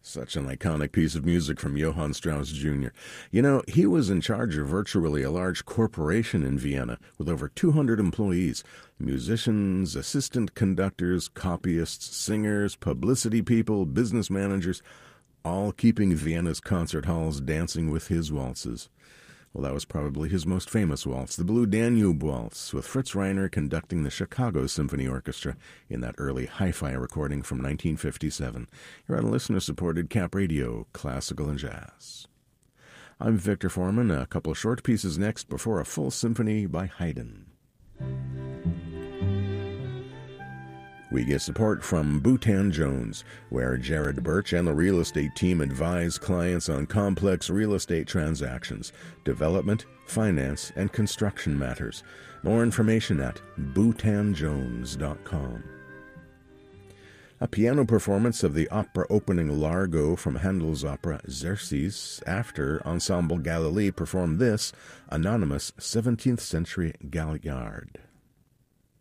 Such an iconic piece of music from Johann Strauss Jr. You know, he was in charge of virtually a large corporation in Vienna with over 200 employees, musicians, assistant conductors, copyists, singers, publicity people, business managers, all keeping Vienna's concert halls dancing with his waltzes. Well, that was probably his most famous waltz, the Blue Danube Waltz, with Fritz Reiner conducting the Chicago Symphony Orchestra in that early hi-fi recording from 1957. You're on listener-supported Cap Radio, Classical and Jazz. I'm Victor Foreman. A couple of short pieces next before a full symphony by Haydn. We get support from Bhutan Jones, where Jared Birch and the real estate team advise clients on complex real estate transactions, development, finance, and construction matters. More information at bhutanjones.com. A piano performance of the opera opening Largo from Handel's opera Xerxes after Ensemble Galilee performed this anonymous 17th century Galliard.